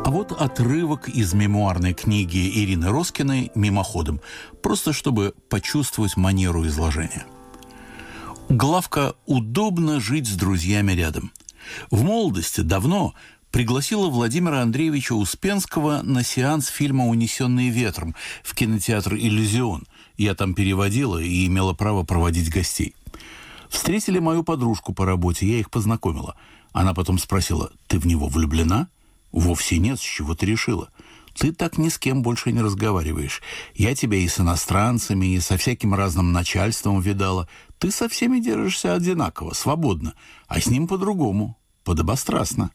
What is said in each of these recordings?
А вот отрывок из мемуарной книги Ирины Роскиной мимоходом, просто чтобы почувствовать манеру изложения. Главка «Удобно жить с друзьями рядом». В молодости давно пригласила Владимира Андреевича Успенского на сеанс фильма «Унесенные ветром» в кинотеатр «Иллюзион». Я там переводила и имела право проводить гостей. Встретили мою подружку по работе, я их познакомила. Она потом спросила: «Ты в него влюблена?» «Вовсе нет, с чего ты решила? Ты так ни с кем больше не разговариваешь. Я тебя и с иностранцами, и со всяким разным начальством видала. Ты со всеми держишься одинаково, свободно, а с ним по-другому, подобострастно».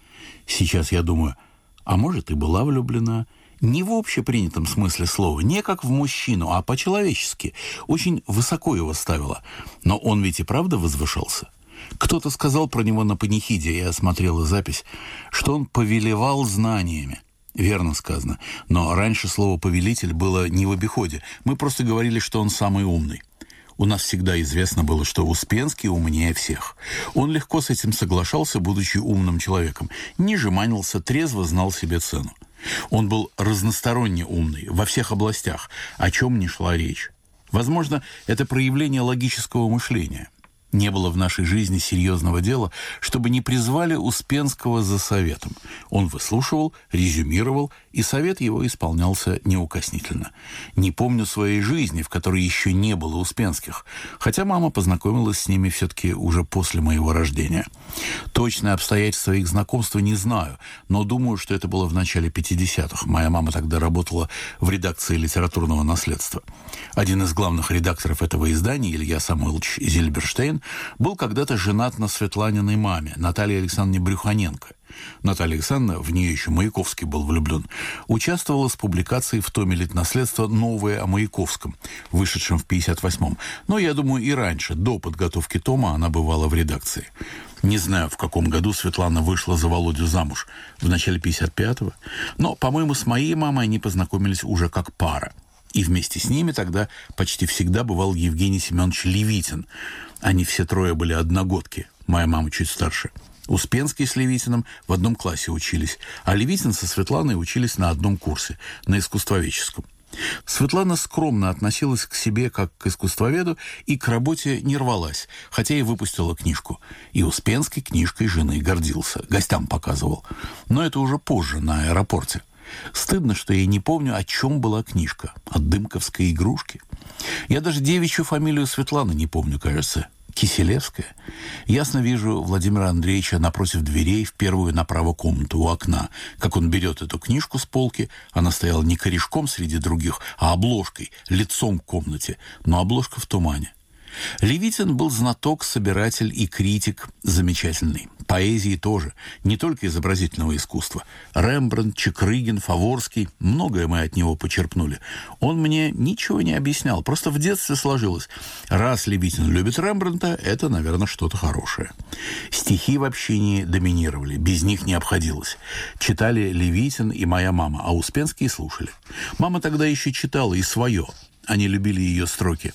Сейчас я думаю, а может, и была влюблена. Не в общепринятом смысле слова, не как в мужчину, а по-человечески. Очень высоко его ставила. Но он ведь и правда возвышался. Кто-то сказал про него на панихиде, я смотрела запись, что он повелевал знаниями. Верно сказано. Но раньше слово «повелитель» было не в обиходе. Мы просто говорили, что он самый умный. У нас всегда известно было, что Успенский умнее всех. Он легко с этим соглашался, будучи умным человеком. Не жеманился, трезво знал себе цену. Он был разносторонне умный, во всех областях, о чем ни шла речь. Возможно, это проявление логического мышления. Не было в нашей жизни серьезного дела, чтобы не призвали Успенского за советом. Он выслушивал, резюмировал, и совет его исполнялся неукоснительно. Не помню своей жизни, в которой еще не было Успенских, хотя мама познакомилась с ними все-таки уже после моего рождения. Точные обстоятельства их знакомства не знаю, но думаю, что это было в начале 50-х. Моя мама тогда работала в редакции «Литературного наследства». Один из главных редакторов этого издания, Илья Самойлович Зильберштейн, был когда-то женат на Светланиной маме, Наталье Александровне Брюханенко. Наталья Александровна, в нее еще Маяковский был влюблен, участвовала с публикацией в томе «Литнаследство» «Новое о Маяковском», вышедшем в 58-м. Но, я думаю, и раньше, до подготовки тома, она бывала в редакции. Не знаю, в каком году Светлана вышла за Володю замуж, в начале 55-го. Но, по-моему, с моей мамой они познакомились уже как пара. И вместе с ними тогда почти всегда бывал Евгений Семенович Левитин. Они все трое были одногодки, моя мама чуть старше. Успенский с Левитиным в одном классе учились, а Левитин со Светланой учились на одном курсе, на искусствоведческом. Светлана скромно относилась к себе как к искусствоведу и к работе не рвалась, хотя и выпустила книжку. И Успенский книжкой жены гордился, гостям показывал. Но это уже позже, на аэропорте. Стыдно, что я не помню, о чем была книжка. От дымковской игрушки. Я даже девичью фамилию Светланы не помню, кажется. Киселевская. Ясно вижу Владимира Андреевича напротив дверей в первую направо комнату у окна. Как он берет эту книжку с полки. Она стояла не корешком среди других, а обложкой, лицом к комнате. Но обложка в тумане. Левитин был знаток, собиратель и критик замечательный. Поэзии тоже, не только изобразительного искусства. Рембрандт, Чекрыгин, Фаворский, многое мы от него почерпнули. Он мне ничего не объяснял, просто в детстве сложилось. Раз Левитин любит Рембрандта, это, наверное, что-то хорошее. Стихи в общении доминировали, без них не обходилось. Читали Левитин и моя мама, а Успенские слушали. Мама тогда еще читала и свое. Они любили ее строки.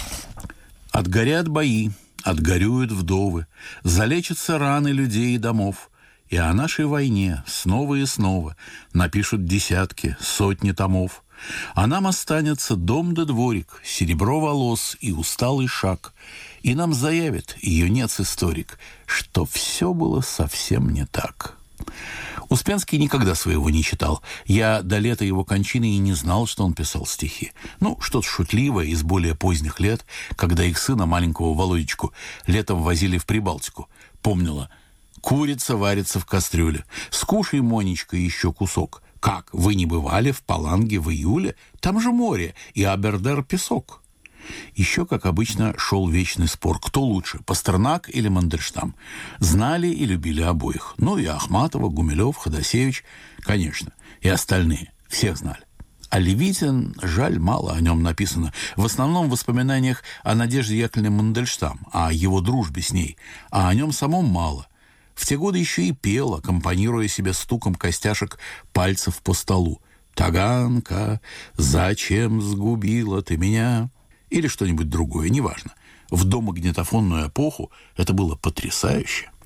«Отгорят бои, отгорюют вдовы, залечатся раны людей и домов, и о нашей войне снова и снова напишут десятки, сотни томов. А нам останется дом да дворик, серебро волос и усталый шаг, и нам заявит юнец-историк, что все было совсем не так». Успенский никогда своего не читал. Я до лета его кончины и не знал, что он писал стихи. Ну, что-то шутливое из более поздних лет, когда их сына, маленького Володечку, летом возили в Прибалтику. Помнила: «Курица варится в кастрюле. Скушай, Монечка, еще кусок. Как, вы не бывали в Паланге в июле? Там же море и Абердер песок». Еще, как обычно, шел вечный спор. Кто лучше, Пастернак или Мандельштам? Знали и любили обоих. Ну и Ахматова, Гумилев, Ходосевич, конечно. И остальные. Всех знали. А Левитин, жаль, мало о нем написано. В основном в воспоминаниях о Надежде Яковлевне Мандельштам, о его дружбе с ней. А о нем самом мало. В те годы еще и пел, аккомпанируя себе стуком костяшек пальцев по столу. «Таганка, зачем сгубила ты меня?» Или что-нибудь другое, неважно. В домагнитофонную эпоху это было потрясающе.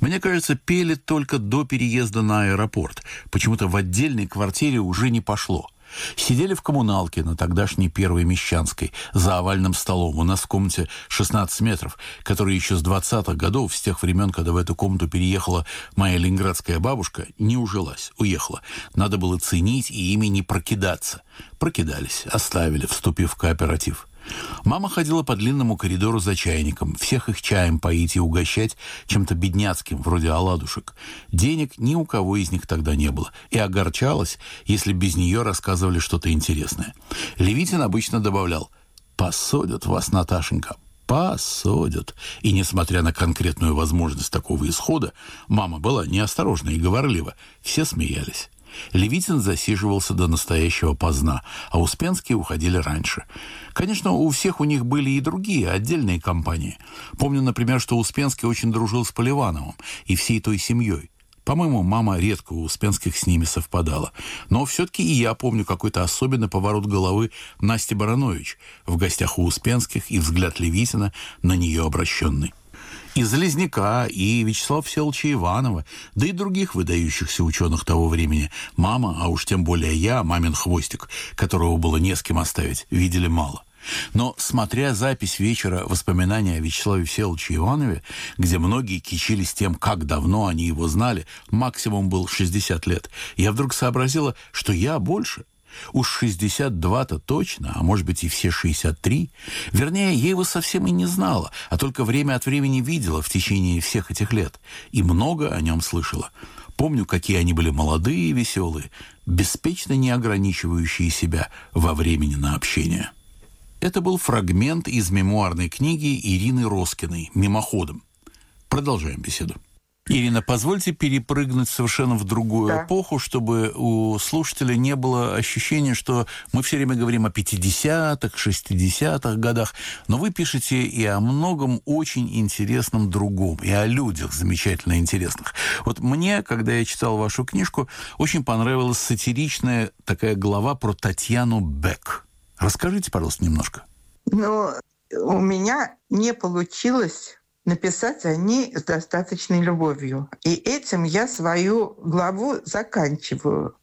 Мне кажется, пели только до переезда на аэропорт. Почему-то в отдельной квартире уже не пошло. Сидели в коммуналке на тогдашней Первой Мещанской за овальным столом. У нас в комнате 16 метров, которая еще с 20-х годов, с тех времен, когда в эту комнату переехала моя ленинградская бабушка, не ужилась, уехала. Надо было ценить и ими не прокидаться. Прокидались, оставили, вступив в кооператив. Мама ходила по длинному коридору за чайником, всех их чаем поить и угощать чем-то бедняцким, вроде оладушек. Денег ни у кого из них тогда не было, и огорчалась, если без нее рассказывали что-то интересное. Левитин обычно добавлял: «Посадят вас, Наташенька, посадят». И, несмотря на конкретную возможность такого исхода, мама была неосторожна и говорлива. Все смеялись. Левитин засиживался до настоящего поздна, а Успенские уходили раньше. Конечно, у всех у них были и другие, отдельные компании. Помню, например, что Успенский очень дружил с Поливановым и всей той семьей. По-моему, мама редко у Успенских с ними совпадала. Но все-таки и я помню какой-то особенный поворот головы Насти Баранович в гостях у Успенских и взгляд Левитина на нее обращенный. И Залезняка, и Вячеслава Всеволодовича Иванова, да и других выдающихся ученых того времени. Мама, а уж тем более я, мамин хвостик, которого было не с кем оставить, видели мало. Но, смотря запись вечера «Воспоминания о Вячеславе Всеволодовиче Иванове», где многие кичились тем, как давно они его знали, максимум был 60 лет, я вдруг сообразила, что я больше. Уж 62-то точно, а может быть и все 63. Вернее, я его совсем и не знала, а только время от времени видела в течение всех этих лет. И много о нем слышала. Помню, какие они были молодые и веселые, беспечно не ограничивающие себя во времени на общение. Это был фрагмент из мемуарной книги Ирины Роскиной «Мимоходом». Продолжаем беседу. Ирина, позвольте перепрыгнуть совершенно в другую эпоху, чтобы у слушателя не было ощущения, что мы все время говорим о 50-х, 60-х годах, но вы пишете и о многом очень интересном другом, и о людях замечательно интересных. Вот мне, когда я читал вашу книжку, очень понравилась сатиричная такая глава про Татьяну Бек. Расскажите, пожалуйста, немножко. Ну, у меня не получилось написать о ней с достаточной любовью. И этим я свою главу заканчиваю.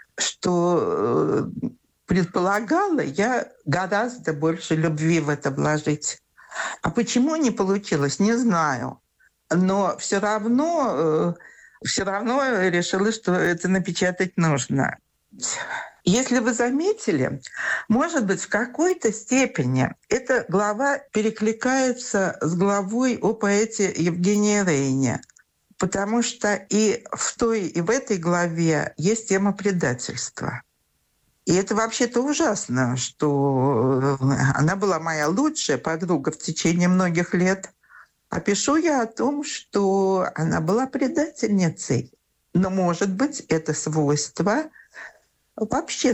Что предполагала я гораздо больше любви в это вложить. А почему не получилось, не знаю. Но все равно решила, что это напечатать нужно. Если вы заметили, может быть, в какой-то степени эта глава перекликается с главой о поэте Евгении Рейне, потому что и в той, и в этой главе есть тема предательства. И это вообще-то ужасно, что она была моя лучшая подруга в течение многих лет. А пишу я о том, что она была предательницей. Но, может быть, это свойство вообще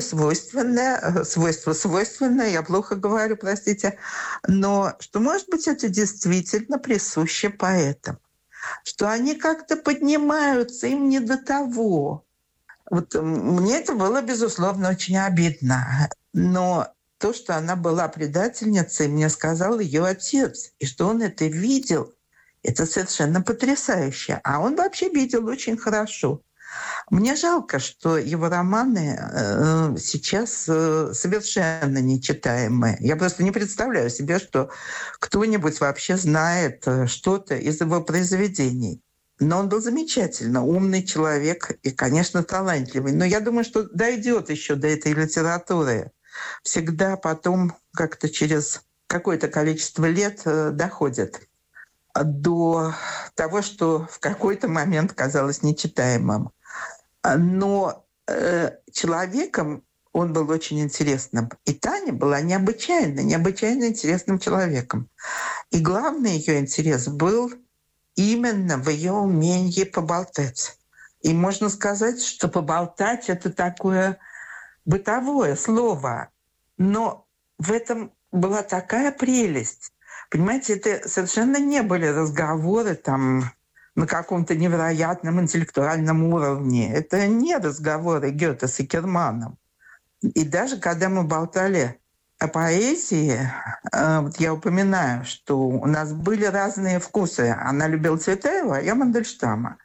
свойственное, я плохо говорю, простите, но что, может быть, это действительно присуще поэтам, что они как-то поднимаются, им не до того. Вот мне это было, безусловно, очень обидно, но то, что она была предательницей, мне сказал ее отец, и что он это видел, это совершенно потрясающе. А он вообще видел очень хорошо. Мне жалко, что его романы сейчас совершенно нечитаемые. Я просто не представляю себе, что кто-нибудь вообще знает что-то из его произведений. Но он был замечательно умный человек и, конечно, талантливый. Но я думаю, что дойдет еще до этой литературы. Всегда потом как-то через какое-то количество лет доходит до того, что в какой-то момент казалось нечитаемым. Но человеком он был очень интересным. И Таня была необычайно интересным человеком. И главный ее интерес был именно в ее умении поболтать. И можно сказать, что поболтать — это такое бытовое слово. Но в этом была такая прелесть. Понимаете, это совершенно не были разговоры там на каком-то невероятном интеллектуальном уровне. Это не разговоры Гёте с Акерманом. И даже когда мы болтали о поэзии, вот я упоминаю, что у нас были разные вкусы. Она любила Цветаева, а я Мандельштама.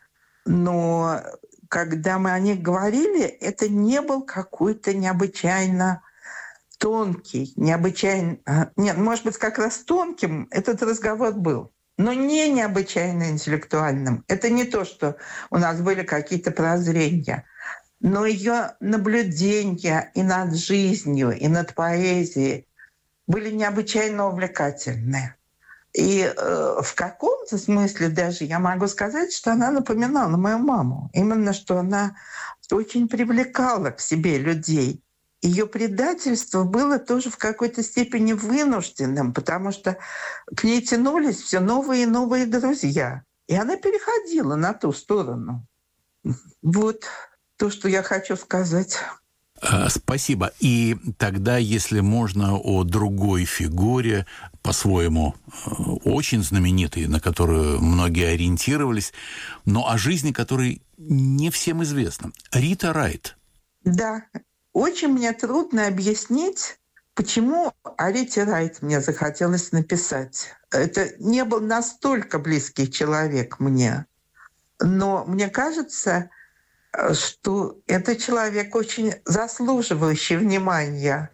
Но когда мы о них говорили, это не был какой-то необычайно тонкий, необычайно... Нет, может быть, как раз тонким этот разговор был, но не необычайно интеллектуальным. Это не то, что у нас были какие-то прозрения. Но ее наблюдения и над жизнью, и над поэзией были необычайно увлекательны. И в каком-то смысле даже я могу сказать, что она напоминала мою маму. Именно что она очень привлекала к себе людей. Ее предательство было тоже в какой-то степени вынужденным, потому что к ней тянулись все новые и новые друзья. И она переходила на ту сторону. Вот то, что я хочу сказать. Спасибо. И тогда, если можно, о другой фигуре, по-своему очень знаменитой, на которую многие ориентировались, но о жизни которой не всем известно. Рита Райт. Да, очень мне трудно объяснить, почему о Рите Райт мне захотелось написать. Это не был настолько близкий человек мне, но мне кажется, что это человек очень заслуживающий внимания.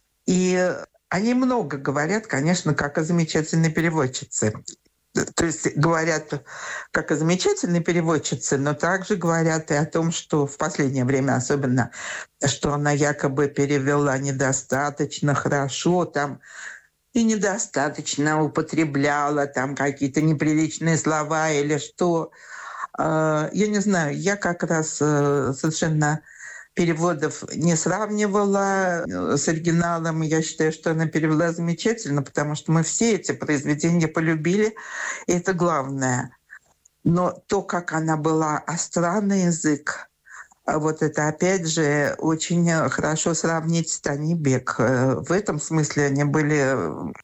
И они много говорят, конечно, как о замечательной переводчице. То есть говорят как о замечательной переводчице, но также говорят и о том, что в последнее время особенно, что она якобы перевела недостаточно хорошо, там, и недостаточно употребляла там какие-то неприличные слова или что. Я не знаю, я как раз совершенно переводов не сравнивала с оригиналом. Я считаю, что она перевела замечательно, потому что мы все эти произведения полюбили, и это главное. Но то, как она была остра на язык, вот это, опять же, очень хорошо сравнить с Таней Бек. В этом смысле они были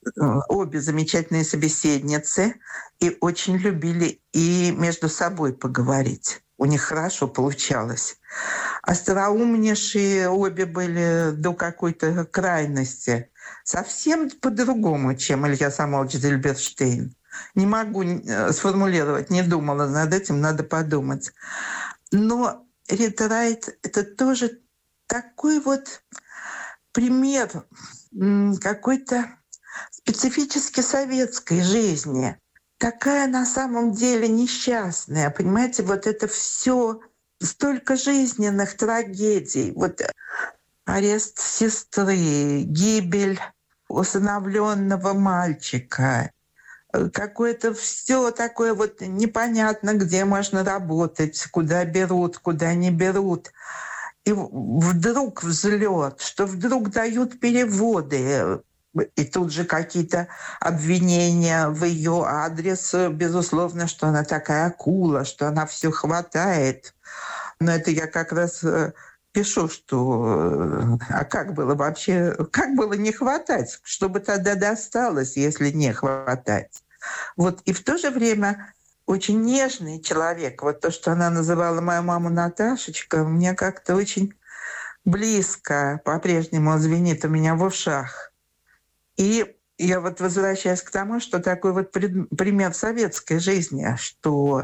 обе замечательные собеседницы и очень любили и между собой поговорить. У них хорошо получалось. Остроумнейшие обе были до какой-то крайности. Совсем по-другому, чем Илья Самойлович Зильберштейн. Не могу сформулировать, не думала над этим, надо подумать. Но Рита Райт — это тоже такой вот пример какой-то специфически советской жизни. Такая на самом деле несчастная. Понимаете, вот это все столько жизненных трагедий. Вот арест сестры, гибель усыновленного мальчика, какое-то все такое вот непонятно, где можно работать, куда берут, куда не берут. И вдруг взлет, что вдруг дают переводы, и тут же какие-то обвинения в ее адрес, безусловно, что она такая акула, что она все хватает. Но это я как раз пишу, что а как было вообще, как было не хватать, чтобы тогда досталось, если не хватать. Вот и в то же время очень нежный человек. Вот то, что она называла мою маму Наташечка, мне как-то очень близко по-прежнему звенит у меня в ушах. И я вот возвращаюсь к тому, что такой вот пример советской жизни, что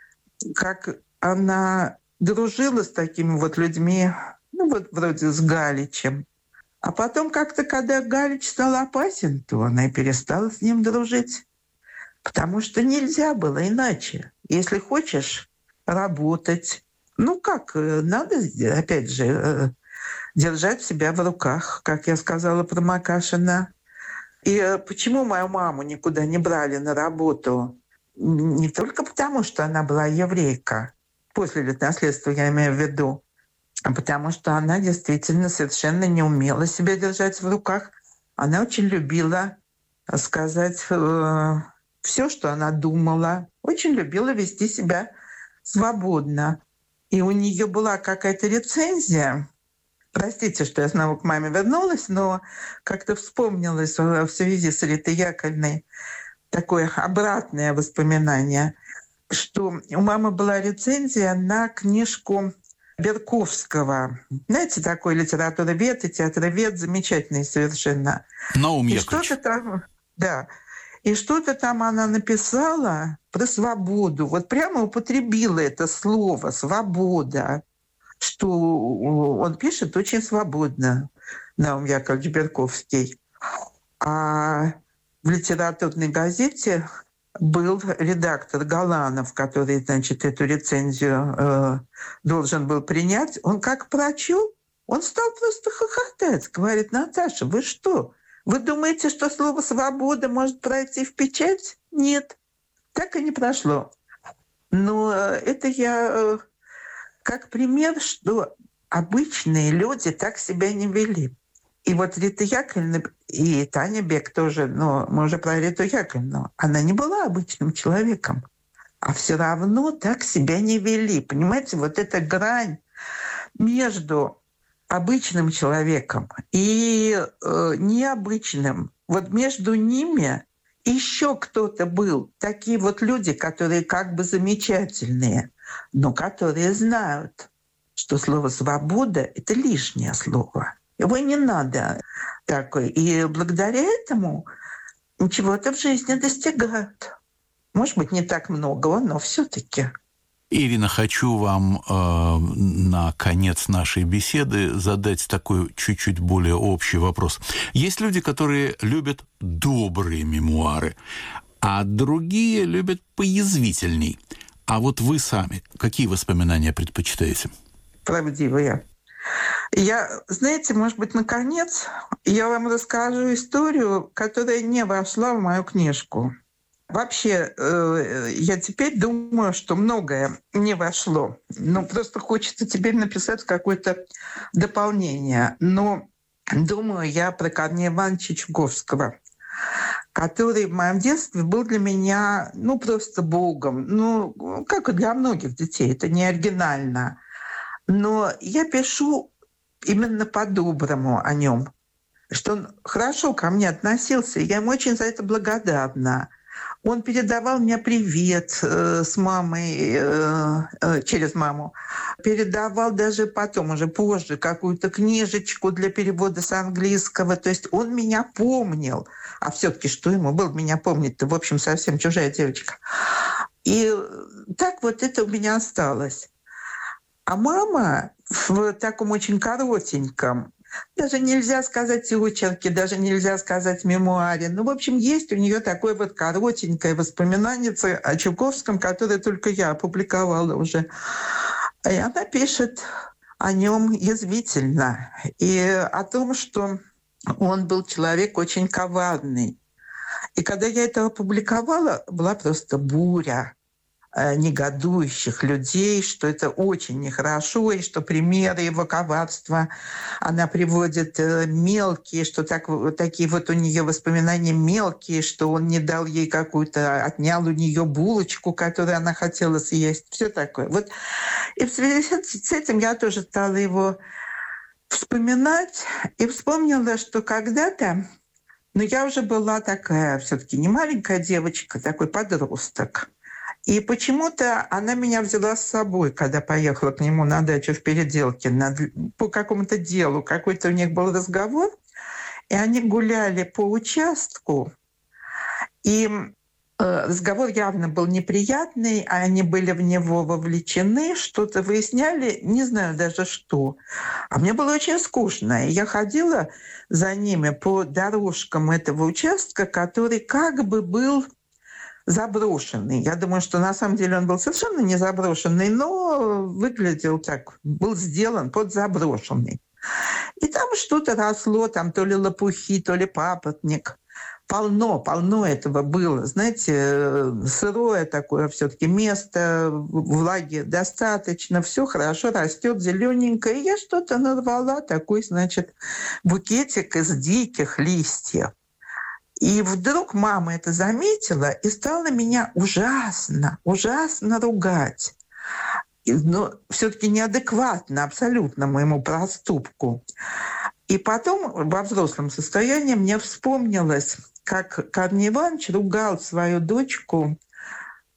как она дружила с такими вот людьми, ну вот вроде с Галичем. А потом как-то, когда Галич стал опасен, то она и перестала с ним дружить. Потому что нельзя было иначе. Если хочешь работать, ну как, надо, опять же, держать себя в руках, как я сказала про Макашина. И почему мою маму никуда не брали на работу? Не только потому, что она была еврейка, после летнаследства я имею в виду, а потому что она действительно совершенно не умела себя держать в руках. Она очень любила сказать все, что она думала, очень любила вести себя свободно. И у нее была какая-то рецензия. Простите, что я снова к маме вернулась, но как-то вспомнилось в связи с Ритой Яковлевной такое обратное воспоминание, что у мамы была рецензия на книжку Берковского. Знаете, такой литературовед и театровед, замечательный совершенно. Наум И Яковлевич. что-то там, да, и что-то там она написала про свободу. Вот прямо употребила это слово «свобода», что он пишет очень свободно, Наум Яковлевич Берковский. А в литературной газете был редактор Галанов, который, значит, эту рецензию должен был принять. Он как прочел, он стал просто хохотать. Говорит: Наташа, вы что? Вы думаете, что слово «свобода» может пройти в печать? Нет, так и не прошло. Но это я как пример, что обычные люди так себя не вели. И вот Рита Яковлевна и Таня Бек тоже, но мы уже про Риту Яковлевну, она не была обычным человеком, а все равно так себя не вели. Понимаете, вот эта грань между обычным человеком и необычным, вот между ними еще кто-то был. Такие вот люди, которые как бы замечательные, но которые знают, что слово «свобода» — это лишнее слово. Его не надо такой. И благодаря этому чего-то в жизни достигают. Может быть, не так многого, но все-таки. Ирина, хочу вам на конец нашей беседы задать такой чуть-чуть более общий вопрос. Есть люди, которые любят добрые мемуары, а другие любят поязвительней. А вот вы сами какие воспоминания предпочитаете? Правдивые. Я, знаете, может быть, наконец, я вам расскажу историю, которая не вошла в мою книжку. Вообще, я теперь думаю, что многое не вошло. Ну, просто хочется теперь написать какое-то дополнение. Но думаю я про Корнея Ивановича Чуковского, который в моем детстве был для меня, ну, просто богом. Ну, как и для многих детей, это не оригинально. Но я пишу именно по-доброму о нем, что он хорошо ко мне относился, и я ему очень за это благодарна. Он передавал мне привет с мамой, через маму. Передавал даже потом, уже позже, какую-то книжечку для перевода с английского. То есть он меня помнил. А все-таки что ему было меня помнить-то? В общем, совсем чужая девочка. И так вот это у меня осталось. А мама в таком очень коротеньком, даже нельзя сказать очерке, даже нельзя сказать мемуаре. Ну, в общем, есть у нее такое вот коротенькое воспоминание о Чуковском, которое только я опубликовала уже. И она пишет о нем язвительно и о том, что он был человек очень коварный. И когда я это опубликовала, была просто буря негодующих людей, что это очень нехорошо, и что примеры его коварства она приводит мелкие, что такие вот у нее воспоминания мелкие, что он не дал ей какую-то, отнял у нее булочку, которую она хотела съесть, все такое. Вот. И в связи с этим я тоже стала его вспоминать и вспомнила, что когда-то, но я уже была такая все-таки не маленькая девочка, такой подросток. И почему-то она меня взяла с собой, когда поехала к нему на дачу в Переделкино по какому-то делу. Какой-то у них был разговор, и они гуляли по участку. И разговор явно был неприятный, а они были в него вовлечены, что-то выясняли, не знаю даже что. А мне было очень скучно. И я ходила за ними по дорожкам этого участка, который как бы был заброшенный. Я думаю, что на самом деле он был совершенно не заброшенный, но выглядел так, был сделан под заброшенный. И там что-то росло, там то ли лопухи, то ли папоротник. Полно этого было. Знаете, сырое такое все-таки место, влаги достаточно, все хорошо растет, зелененькое. И я что-то нарвала, такой, значит, букетик из диких листьев. И вдруг мама это заметила и стала меня ужасно ругать. Но все-таки неадекватно абсолютно моему проступку. И потом во взрослом состоянии мне вспомнилось, как Корней Иванович ругал свою дочку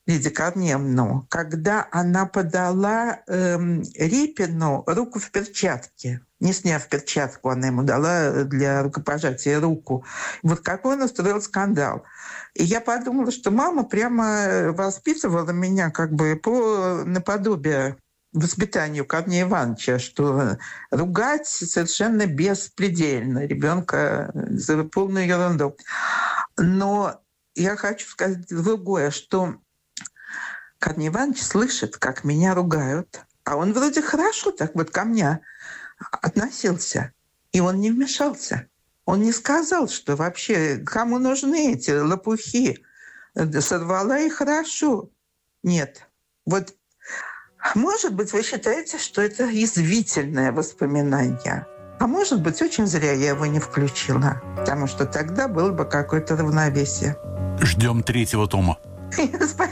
Лидию Корнеевну, когда она подала Репину руку в перчатке. Не сняв перчатку, она ему дала для рукопожатия руку. Вот какой он устроил скандал. И я подумала, что мама прямо воспитывала меня как бы по наподобие воспитанию Корнея Ивановича, что ругать совершенно беспредельно ребенка за полную ерунду. Но я хочу сказать другое, что Корней Иванович слышит, как меня ругают, а он вроде хорошо так вот ко мне относился, и он не вмешался. Он не сказал, что вообще кому нужны эти лопухи. Сорвала и хорошо. Нет. Вот, может быть, вы считаете, что это язвительное воспоминание. А может быть, очень зря я его не включила, потому что тогда было бы какое-то равновесие. Ждем 3-го тома. Спасибо.